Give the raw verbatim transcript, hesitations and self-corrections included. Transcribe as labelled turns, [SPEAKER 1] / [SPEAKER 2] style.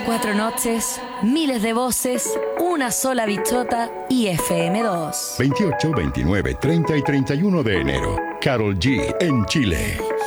[SPEAKER 1] Cuatro noches, miles de voces, una sola bichota y F M dos.
[SPEAKER 2] veintiocho, veintinueve, treinta y treinta y uno de enero. Karol G en Chile.